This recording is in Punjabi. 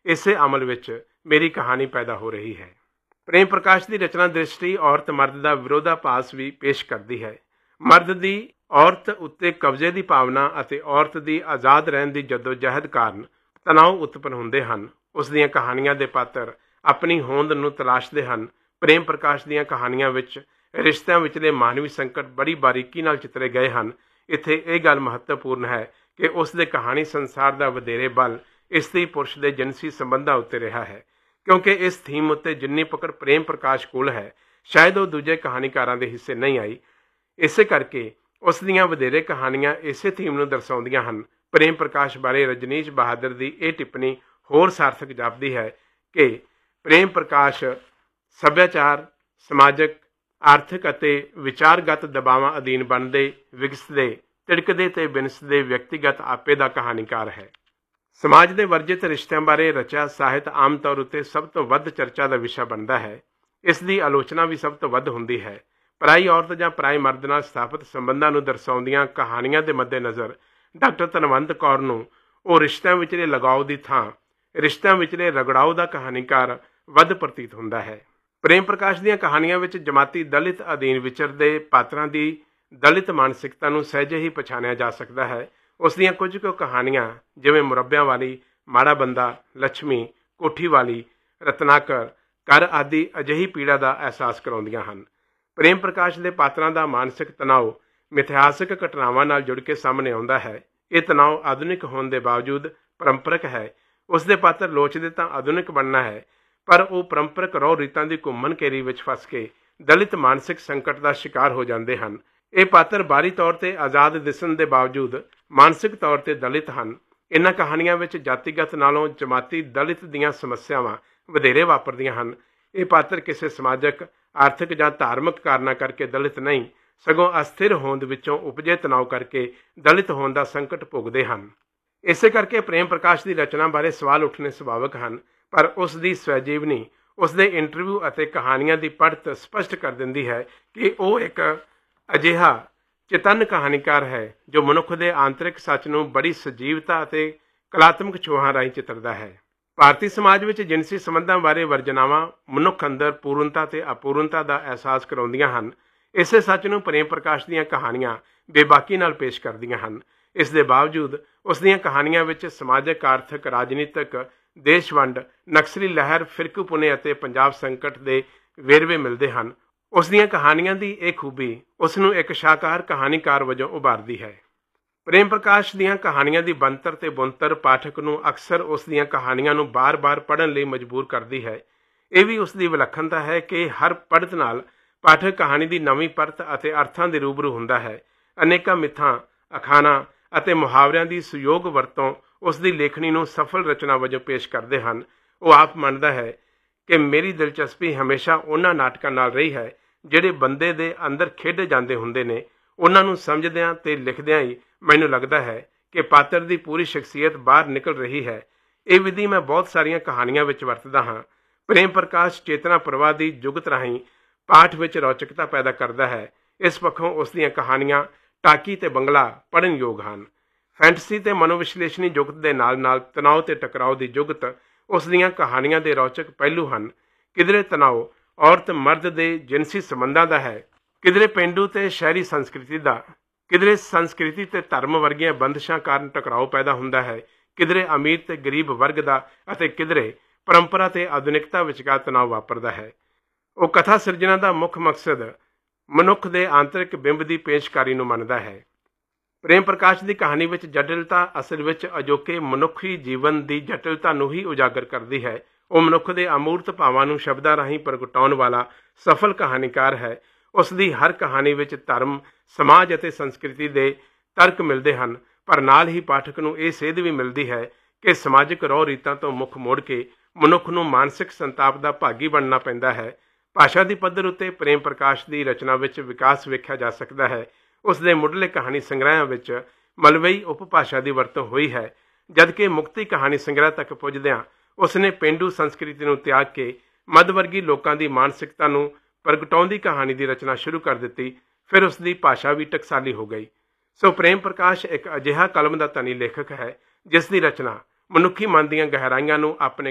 ਇਸੇ ਅਮਲ ਵਿੱਚ ਮੇਰੀ ਕਹਾਣੀ ਪੈਦਾ ਹੋ ਰਹੀ ਹੈ। ਪ੍ਰੇਮ ਪ੍ਰਕਾਸ਼ ਦੀ ਰਚਨਾ ਦ੍ਰਿਸ਼ਟੀ ਔਰਤ ਮਰਦ ਦਾ ਵਿਰੋਧਾਭਾਸ ਵੀ ਪੇਸ਼ ਕਰਦੀ ਹੈ। ਮਰਦ ਦੀ ਔਰਤ ਉੱਤੇ ਕਬਜ਼ੇ ਦੀ ਭਾਵਨਾ ਅਤੇ ਔਰਤ ਦੀ ਆਜ਼ਾਦ ਰਹਿਣ ਦੀ ਜਦੋਜਹਿਦ ਕਾਰਨ ਤਣਾਅ ਉਤਪੰਨ ਹੁੰਦੇ ਹਨ। ਉਸ ਦੀਆਂ ਕਹਾਣੀਆਂ ਦੇ ਪਾਤਰ ਆਪਣੀ ਹੋਂਦ ਨੂੰ ਤਲਾਸ਼ਦੇ ਹਨ। ਪ੍ਰੇਮ ਪ੍ਰਕਾਸ਼ ਦੀਆਂ ਕਹਾਣੀਆਂ ਵਿੱਚ ਰਿਸ਼ਤਿਆਂ ਵਿਚਲੇ ਮਾਨਵੀ ਸੰਕਟ ਬੜੀ ਬਾਰੀਕੀ ਨਾਲ ਚਿੱਤਰੇ ਗਏ ਹਨ। ਇੱਥੇ ਇਹ ਗੱਲ ਮਹੱਤਵਪੂਰਨ ਹੈ ਕਿ ਉਸ ਦੇ ਕਹਾਣੀ ਸੰਸਾਰ ਦਾ ਵਧੇਰੇ ਬਲ ਇਸਤਰੀ ਪੁਰਸ਼ ਦੇ ਜਿਨਸੀ ਸੰਬੰਧਾਂ ਉੱਤੇ ਰਿਹਾ ਹੈ, ਕਿਉਂਕਿ ਇਸ ਥੀਮ ਉੱਤੇ ਜਿੰਨੀ ਪਕੜ ਪ੍ਰੇਮ ਪ੍ਰਕਾਸ਼ ਕੋਲ ਹੈ, ਸ਼ਾਇਦ ਉਹ ਦੂਜੇ ਕਹਾਣੀਕਾਰਾਂ ਦੇ ਹਿੱਸੇ ਨਹੀਂ ਆਈ। ਇਸੇ ਕਰਕੇ ਉਸ ਦੀਆਂ ਵਧੇਰੇ ਕਹਾਣੀਆਂ ਇਸੇ ਥੀਮ ਨੂੰ ਦਰਸਾਉਂਦੀਆਂ ਹਨ। ਪ੍ਰੇਮ ਪ੍ਰਕਾਸ਼ ਬਾਰੇ ਰਜਨੀਸ਼ ਬਹਾਦਰ ਦੀ ਇਹ ਟਿੱਪਣੀ ਹੋਰ ਸਾਰਥਕ ਜਾਪਦੀ ਹੈ ਕਿ ਪ੍ਰੇਮ ਪ੍ਰਕਾਸ਼ ਸੱਭਿਆਚਾਰ, ਸਮਾਜਿਕ, ਆਰਥਿਕ ਅਤੇ ਵਿਚਾਰਗਤ ਦਬਾਵਾਂ ਅਧੀਨ ਬਣਦੇ, ਵਿਗਸਦੇ, ਤਿੜਕਦੇ ਤੇ ਬਿਨਸਦੇ ਵਿਅਕਤੀਗਤ ਆਪੇ ਦਾ ਕਹਾਣੀਕਾਰ ਹੈ। ਸਮਾਜ ਦੇ ਵਰਜਿਤ ਰਿਸ਼ਤਿਆਂ ਬਾਰੇ ਰਚਿਆ ਸਾਹਿਤ ਆਮ ਤੌਰ ਉੱਤੇ ਸਭ ਤੋਂ ਵੱਧ ਚਰਚਾ ਦਾ ਵਿਸ਼ਾ ਬਣਦਾ ਹੈ। ਇਸ ਦੀ ਆਲੋਚਨਾ ਵੀ ਸਭ ਤੋਂ ਵੱਧ ਹੁੰਦੀ ਹੈ। ਪਰਾਈ ਔਰਤ ਜਾਂ ਪਰਾਏ ਮਰਦ ਨਾਲ ਸਥਾਪਿਤ ਸੰਬੰਧਾਂ ਨੂੰ ਦਰਸਾਉਂਦੀਆਂ ਕਹਾਣੀਆਂ ਦੇ ਮੱਦੇਨਜ਼ਰ ਡਾਕਟਰ ਧਨਵੰਤ ਕੌਰ ਨੂੰ ਉਹ ਰਿਸ਼ਤਿਆਂ ਵਿਚਲੇ ਲਗਾਓ ਦੀ ਥਾਂ ਰਿਸ਼ਤਿਆਂ ਵਿਚਲੇ ਰਗੜਾਓ ਦਾ ਕਹਾਣੀਕਾਰ ਵੱਧ ਪ੍ਰਤੀਤ ਹੁੰਦਾ ਹੈ। ਪ੍ਰੇਮ ਪ੍ਰਕਾਸ਼ ਦੀਆਂ ਕਹਾਣੀਆਂ ਵਿੱਚ ਜਮਾਤੀ ਦਲਿਤ ਅਧੀਨ ਵਿਚਰਦੇ ਪਾਤਰਾਂ ਦੀ ਦਲਿਤ ਮਾਨਸਿਕਤਾ ਨੂੰ ਸਹਿਜੇ ਹੀ ਪਛਾਣਿਆ ਜਾ ਸਕਦਾ ਹੈ। ਉਸ ਦੀਆਂ ਕੁਝ ਕੁ ਕਹਾਣੀਆਂ ਜਿਵੇਂ ਮੁਰੱਬਿਆਂ ਵਾਲੀ, ਮਾੜਾ ਬੰਦਾ, ਲక్ష్ਮੀ, ਕੋਠੀ ਵਾਲੀ, ਰਤਨਾਕਰ, ਘਰ ਆਦਿ ਅਜਿਹੀ ਪੀੜਾ ਦਾ ਅਹਿਸਾਸ ਕਰਾਉਂਦੀਆਂ ਹਨ। ਪ੍ਰੇਮ ਪ੍ਰਕਾਸ਼ ਦੇ ਪਾਤਰਾਂ ਦਾ ਮਾਨਸਿਕ ਤਣਾਅ ਮਿਥਿਹਾਸਿਕ ਘਟਨਾਵਾਂ ਨਾਲ ਜੁੜ ਕੇ ਸਾਹਮਣੇ ਆਉਂਦਾ ਹੈ। ਇਹ ਤਣਾਅ ਆਧੁਨਿਕ ਹੋਣ ਦੇ ਬਾਵਜੂਦ ਪਰੰਪਰਕ ਹੈ। ਉਸ ਦੇ ਪਾਤਰ ਲੋਚਦੇ ਤਾਂ ਆਧੁਨਿਕ ਬਣਨਾ ਹੈ, ਪਰ ਉਹ ਪਰੰਪਰਕ ਰਹੁ ਰੀਤਾਂ ਦੀ ਘੁੰਮਣ ਘੇਰੀ ਵਿੱਚ ਫਸ ਕੇ ਦਲਿਤ ਮਾਨਸਿਕ ਸੰਕਟ ਦਾ ਸ਼ਿਕਾਰ ਹੋ ਜਾਂਦੇ ਹਨ। ਇਹ ਪਾਤਰ ਬਾਹਰੀ ਤੌਰ ਤੇ ਆਜ਼ਾਦ ਦਿਸਣ ਦੇ ਬਾਵਜੂਦ ਮਾਨਸਿਕ ਤੌਰ ਤੇ ਦਲਿਤ ਹਨ। ਇਹਨਾਂ ਕਹਾਣੀਆਂ ਵਿੱਚ ਜਾਤੀਗਤ ਨਾਲੋਂ ਜਮਾਤੀ ਦਲਿਤ ਦੀਆਂ ਸਮੱਸਿਆਵਾਂ ਵਧੇਰੇ ਵਾਪਰਦੀਆਂ ਹਨ। ਇਹ ਪਾਤਰ ਕਿਸੇ ਸਮਾਜਿਕ, ਆਰਥਿਕ ਜਾਂ ਧਾਰਮਿਕ ਕਾਰਨਾਂ ਕਰਕੇ ਦਲਿਤ ਨਹੀਂ, ਸਗੋਂ ਅਸਥਿਰ ਹੋਂਦ ਵਿੱਚੋਂ ਉਪਜੇ ਤਣਾਅ ਕਰਕੇ ਦਲਿਤ ਹੋਣ ਦਾ ਸੰਕਟ ਭੋਗਦੇ ਹਨ। ਇਸੇ ਕਰਕੇ ਪ੍ਰੇਮ ਪ੍ਰਕਾਸ਼ ਦੀ ਰਚਨਾ ਬਾਰੇ ਸਵਾਲ ਉੱਠਣੇ ਸੁਭਾਵਿਕ ਹਨ, ਪਰ ਉਸ ਦੀ ਸਵੈਜੀਵਨੀ, ਉਸ ਦੇ ਇੰਟਰਵਿਊ ਅਤੇ ਕਹਾਣੀਆਂ ਦੀ ਪੜ੍ਹਤ ਸਪਸ਼ਟ ਕਰ ਦਿੰਦੀ ਹੈ ਕਿ ਉਹ ਇੱਕ ਅਜਿਹਾ ਚੇਤੰਨ ਕਹਾਣੀਕਾਰ ਹੈ ਜੋ ਮਨੁੱਖ ਦੇ ਆਂਤਰਿਕ ਸੱਚ ਨੂੰ ਬੜੀ ਸਜੀਵਤਾ ਅਤੇ ਕਲਾਤਮਕ ਛੋਹਾਂ ਰਾਹੀਂ ਚਿੱਤਰਦਾ ਹੈ। ਭਾਰਤੀ ਸਮਾਜ ਵਿੱਚ ਜਿਨਸੀ ਸੰਬੰਧਾਂ ਬਾਰੇ ਵਰਜਨਾਵਾਂ ਮਨੁੱਖ ਅੰਦਰ ਪੂਰਨਤਾ ਤੇ ਅਪੂਰਨਤਾ ਦਾ ਅਹਿਸਾਸ ਕਰਾਉਂਦੀਆਂ ਹਨ। ਇਸੇ ਸੱਚ ਨੂੰ ਪ੍ਰੇਮ ਪ੍ਰਕਾਸ਼ ਦੀਆਂ ਕਹਾਣੀਆਂ ਬੇਬਾਕੀ ਨਾਲ ਪੇਸ਼ ਕਰਦੀਆਂ ਹਨ। ਇਸ ਦੇ ਬਾਵਜੂਦ ਉਸ ਦੀਆਂ ਕਹਾਣੀਆਂ ਵਿੱਚ ਸਮਾਜਿਕ, ਆਰਥਿਕ, ਰਾਜਨੀਤਿਕ, ਦੇਸ਼ ਵੰਡ, ਨਕਸਲੀ ਲਹਿਰ, ਫਿਰਕੂਪੁਣੇ ਅਤੇ ਪੰਜਾਬ ਸੰਕਟ ਦੇ ਵੇਰਵੇ ਮਿਲਦੇ ਹਨ। ਉਸ ਦੀਆਂ ਕਹਾਣੀਆਂ ਦੀ ਇਹ ਖੂਬੀ ਉਸ ਨੂੰ ਇੱਕ ਸ਼ਾਹਕਾਰ ਕਹਾਣੀਕਾਰ ਵਜੋਂ ਉਭਾਰਦੀ ਹੈ। ਪ੍ਰੇਮ ਪ੍ਰਕਾਸ਼ ਦੀਆਂ ਕਹਾਣੀਆਂ ਦੀ ਬਣਤਰ ਤੇ ਬੁਣਤਰ ਪਾਠਕ ਨੂੰ ਅਕਸਰ ਉਸ ਦੀਆਂ ਕਹਾਣੀਆਂ ਨੂੰ ਬਾਰ-ਬਾਰ ਪੜ੍ਹਨ ਲਈ ਮਜਬੂਰ ਕਰਦੀ ਹੈ। ਇਹ ਵੀ ਉਸ ਦੀ ਵਿਲੱਖਣਤਾ ਹੈ ਕਿ ਹਰ ਪੜ੍ਹਤ ਨਾਲ ਪਾਠਕ ਕਹਾਣੀ ਦੀ ਨਵੀਂ ਪਰਤ ਅਤੇ ਅਰਥਾਂ ਦੇ ਰੂਬਰੂ ਹੁੰਦਾ ਹੈ। ਅਨੇਕਾਂ ਮਿੱਥਾਂ, ਅਖਾਣਾਂ ਅਤੇ ਮੁਹਾਵਰਿਆਂ ਦੀ ਸੁਯੋਗ ਵਰਤੋਂ ਉਸ ਦੀ ਲੇਖਣੀ ਨੂੰ ਸਫਲ ਰਚਨਾ ਵਜੋਂ ਪੇਸ਼ ਕਰਦੇ ਹਨ। ਉਹ ਆਪ ਮੰਨਦਾ ਹੈ ਕਿ ਮੇਰੀ ਦਿਲਚਸਪੀ ਹਮੇਸ਼ਾ ਉਹਨਾਂ ਨਾਟਕਾਂ ਨਾਲ ਰਹੀ ਹੈ ਜਿਹੜੇ ਬੰਦੇ ਦੇ ਅੰਦਰ ਖੇਡੇ ਜਾਂਦੇ ਹੁੰਦੇ ਨੇ। ਉਹਨਾਂ ਨੂੰ ਸਮਝਦਿਆਂ ਤੇ ਲਿਖਦਿਆਂ ਹੀ ਮੈਨੂੰ ਲੱਗਦਾ ਹੈ ਕਿ ਪਾਤਰ ਦੀ ਪੂਰੀ ਸ਼ਖਸੀਅਤ ਬਾਹਰ ਨਿਕਲ ਰਹੀ ਹੈ। ਇਹ ਵਿਧੀ ਮੈਂ ਬਹੁਤ ਸਾਰੀਆਂ ਕਹਾਣੀਆਂ ਵਿੱਚ ਵਰਤਦਾ ਹਾਂ। ਪ੍ਰੇਮ ਪ੍ਰਕਾਸ਼ ਚੇਤਨਾ ਪ੍ਰਵਾਹ ਦੀ ਜੁਗਤ ਰਾਹੀਂ ਪਾਠ ਵਿੱਚ ਰੌਚਕਤਾ ਪੈਦਾ ਕਰਦਾ ਹੈ। ਇਸ ਪੱਖੋਂ ਉਸ ਦੀਆਂ ਕਹਾਣੀਆਂ ਟਾਕੀ ਤੇ ਬੰਗਲਾ ਪੜ੍ਹਨ ਯੋਗ ਹਨ। ਫੈਂਟਸੀ ਤੇ ਮਨੋਵਿਸ਼ਲੇਸ਼ਣੀ ਜੁਗਤ ਦੇ ਨਾਲ ਨਾਲ ਤਣਾਅ ਤੇ ਟਕਰਾਓ ਦੀ ਜੁਗਤ ਉਸ ਦੀਆਂ ਕਹਾਣੀਆਂ ਦੇ ਰੌਚਕ ਪਹਿਲੂ ਹਨ। ਕਿਧਰੇ ਤਣਾਅ ਔਰਤ ਮਰਦ ਦੇ ਜਿਨਸੀ ਸੰਬੰਧਾਂ ਦਾ ਹੈ, ਕਿਧਰੇ ਪੇਂਡੂ ਤੇ ਸ਼ਹਿਰੀ ਸੰਸਕ੍ਰਿਤੀ ਦਾ, ਕਿਧਰੇ ਸੰਸਕ੍ਰਿਤੀ ਤੇ ਧਰਮ ਵਰਗੀਆਂ ਬੰਦਸ਼ਾਂ ਕਾਰਨ ਟਕਰਾਓ ਪੈਦਾ ਹੁੰਦਾ ਹੈ, ਕਿਧਰੇ ਅਮੀਰ ਤੇ ਗਰੀਬ ਵਰਗ ਦਾ ਅਤੇ ਕਿਧਰੇ ਪਰੰਪਰਾ ਤੇ ਆਧੁਨਿਕਤਾ ਵਿਚਕਾਰ ਤਣਾਅ ਵਾਪਰਦਾ ਹੈ। ਉਹ ਕਥਾ ਸਿਰਜਣਾ ਦਾ ਮੁੱਖ ਮਕਸਦ ਮਨੁੱਖ ਦੇ ਆਂਤਰਿਕ ਬਿੰਬ ਦੀ ਪੇਸ਼ਕਾਰੀ ਨੂੰ ਮੰਨਦਾ ਹੈ। ਪ੍ਰੇਮ ਪ੍ਰਕਾਸ਼ ਦੀ ਕਹਾਣੀ ਵਿੱਚ ਜਟਿਲਤਾ ਅਸਲ ਵਿੱਚ ਅਜੋਕੇ ਮਨੁੱਖੀ ਜੀਵਨ ਦੀ ਜਟਿਲਤਾ ਨੂੰ ਹੀ ਉਜਾਗਰ ਕਰਦੀ ਹੈ। ਉਹ ਮਨੁੱਖ ਦੇ ਅਮੂਰਤ ਭਾਵਾਂ ਨੂੰ ਸ਼ਬਦਾਂ ਰਾਹੀਂ ਪ੍ਰਗਟਾਉਣ ਵਾਲਾ ਸਫਲ ਕਹਾਣੀਕਾਰ ਹੈ। ਉਸ ਦੀ ਹਰ ਕਹਾਣੀ ਵਿੱਚ ਧਰਮ, ਸਮਾਜ ਅਤੇ ਸੰਸਕ੍ਰਿਤੀ ਦੇ ਤਰਕ ਮਿਲਦੇ ਹਨ, ਪਰ ਨਾਲ ਹੀ ਪਾਠਕ ਨੂੰ ਇਹ ਸੇਧ ਵੀ ਮਿਲਦੀ ਹੈ ਕਿ ਸਮਾਜਿਕ ਰਹੁ ਰੀਤਾਂ ਤੋਂ ਮੁੱਖ ਮੋੜ ਕੇ ਮਨੁੱਖ ਨੂੰ ਮਾਨਸਿਕ ਸੰਤਾਪ ਦਾ ਭਾਗੀ ਬਣਨਾ ਪੈਂਦਾ ਹੈ। ਭਾਸ਼ਾ ਦੀ ਪੱਧਰ ਉੱਤੇ ਪ੍ਰੇਮ ਪ੍ਰਕਾਸ਼ ਦੀ ਰਚਨਾ ਵਿੱਚ ਵਿਕਾਸ ਵੇਖਿਆ ਜਾ ਸਕਦਾ ਹੈ। ਉਸ ਦੇ ਮੁੱਢਲੇ ਕਹਾਣੀ ਸੰਗ੍ਰਹਿਆਂ ਵਿੱਚ ਮਲਵਈ ਉਪਭਾਸ਼ਾ ਦੀ ਵਰਤੋਂ ਹੋਈ ਹੈ, ਜਦਕਿ ਮੁਕਤੀ ਕਹਾਣੀ ਸੰਗ੍ਰਹਿ ਤੱਕ ਪੁੱਜਦਿਆਂ ਉਸ ਨੇ ਪੇਂਡੂ ਸੰਸਕ੍ਰਿਤੀ ਨੂੰ ਤਿਆਗ ਕੇ ਮੱਧ ਵਰਗੀ ਲੋਕਾਂ ਦੀ ਮਾਨਸਿਕਤਾ ਨੂੰ ਪ੍ਰਗਟਾਉਂਦੀ ਕਹਾਣੀ ਦੀ ਰਚਨਾ ਸ਼ੁਰੂ ਕਰ ਦਿੱਤੀ। ਫਿਰ ਉਸ ਦੀ ਭਾਸ਼ਾ ਵੀ ਟਕਸਾਲੀ ਹੋ ਗਈ। ਸੋ ਪ੍ਰੇਮ ਪ੍ਰਕਾਸ਼ ਇੱਕ ਅਜਿਹਾ ਕਲਮ ਦਾ ਧਨੀ ਲੇਖਕ ਹੈ ਜਿਸ ਦੀ ਰਚਨਾ ਮਨੁੱਖੀ ਮਨ ਦੀਆਂ ਗਹਿਰਾਈਆਂ ਨੂੰ ਆਪਣੇ